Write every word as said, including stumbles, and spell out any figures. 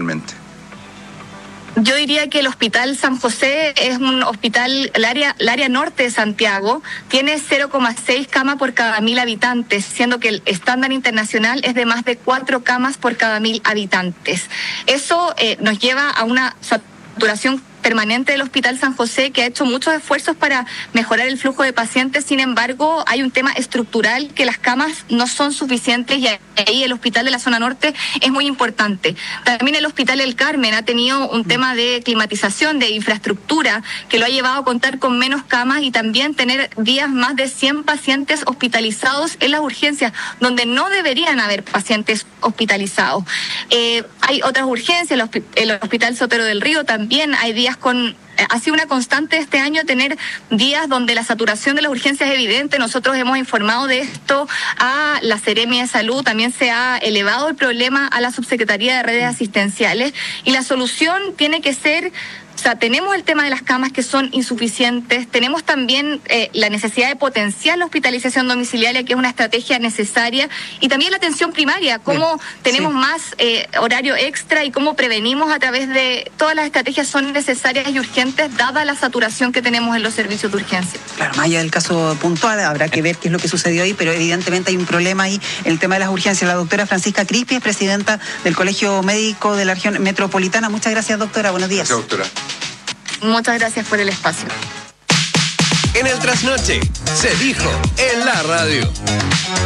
actualmente? Yo diría que el Hospital San José es un hospital, el área, el área norte de Santiago, tiene cero coma seis camas por cada mil habitantes, siendo que el estándar internacional es de más de cuatro camas por cada mil habitantes. Eso eh, nos lleva a una saturación permanente del Hospital San José, que ha hecho muchos esfuerzos para mejorar el flujo de pacientes. Sin embargo, hay un tema estructural, que las camas no son suficientes, y ahí el hospital de la zona norte es muy importante. También el Hospital El Carmen ha tenido un tema de climatización, de infraestructura, que lo ha llevado a contar con menos camas y también tener días más de cien pacientes hospitalizados en las urgencias, donde no deberían haber pacientes hospitalizados. Eh, hay otras urgencias, el, hosp- el Hospital Sotero del Río también hay días con... Ha sido una constante este año tener días donde la saturación de las urgencias es evidente. Nosotros hemos informado de esto a la Seremia de Salud, también se ha elevado el problema a la Subsecretaría de Redes Asistenciales, y la solución tiene que ser... O sea, tenemos el tema de las camas que son insuficientes, tenemos también eh, la necesidad de potenciar la hospitalización domiciliaria, que es una estrategia necesaria, y también la atención primaria, cómo Bien, tenemos sí. más eh, horario extra y cómo prevenimos a través de... Todas las estrategias son necesarias y urgentes, dada la saturación que tenemos en los servicios de urgencia. Claro, más allá del caso puntual, habrá que ver qué es lo que sucedió ahí, pero evidentemente hay un problema ahí en el tema de las urgencias. La doctora Francisca Crispi es presidenta del Colegio Médico de la Región Metropolitana. Muchas gracias, doctora. Buenos días. Gracias, doctora. Muchas gracias por el espacio. En el Trasnoche se dijo en la radio.